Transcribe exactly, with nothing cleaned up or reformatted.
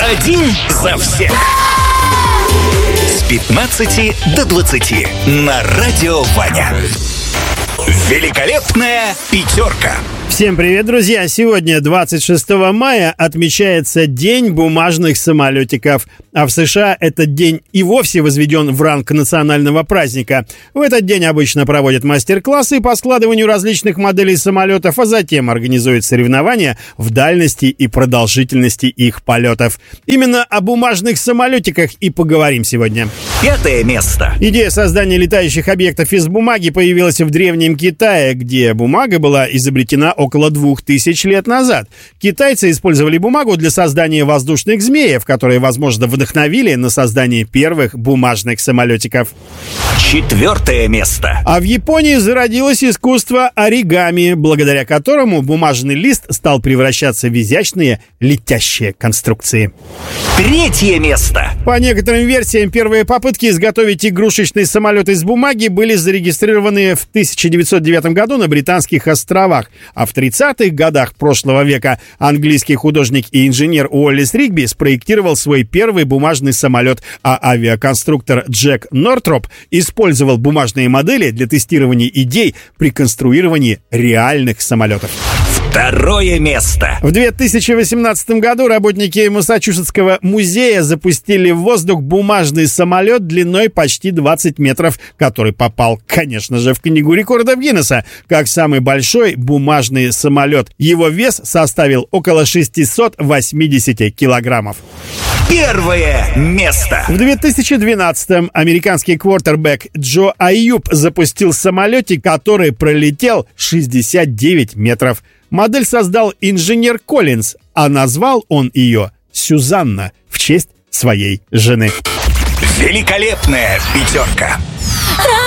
Один за всех. С пятнадцати до двадцати на Радио Ваня. Великолепная пятерка. Всем привет, друзья! Сегодня, двадцать шестого мая, отмечается День бумажных самолетиков. А в США этот день и вовсе возведен в ранг национального праздника. В этот день обычно проводят мастер-классы по складыванию различных моделей самолетов, а затем организуют соревнования в дальности и продолжительности их полетов. Именно о бумажных самолетиках и поговорим сегодня. Пятое место. Идея создания летающих объектов из бумаги появилась в Древнем Китае, где бумага была изобретена около двух тысяч лет назад. Китайцы использовали бумагу для создания воздушных змеев, которые, возможно, вдохновили на создание первых бумажных самолетиков. Четвертое место. А в Японии зародилось искусство оригами, благодаря которому бумажный лист стал превращаться в изящные летящие конструкции. Третье место. По некоторым версиям, первые попытки изготовить игрушечный самолет из бумаги были зарегистрированы в тысяча девятьсот девятом году на Британских островах, а в тридцатых годах прошлого века английский художник и инженер Уоллес Ригби спроектировал свой первый бумажный самолет, а авиаконструктор Джек Нортроп использовал бумажные модели для тестирования идей при конструировании реальных самолетов. Второе место. В две тысячи восемнадцатом году работники Массачусетского музея запустили в воздух бумажный самолет длиной почти двадцать метров, который попал, конечно же, в книгу рекордов Гиннесса как самый большой бумажный самолет. Его вес составил около шестьсот восемьдесят килограммов. Первое место. В две тысячи двенадцатом американский квотербек Джо Аюб запустил самолетик, который пролетел шестьдесят девять метров. Модель создал инженер Коллинз, а назвал он ее Сюзанна в честь своей жены. Великолепная пятерка.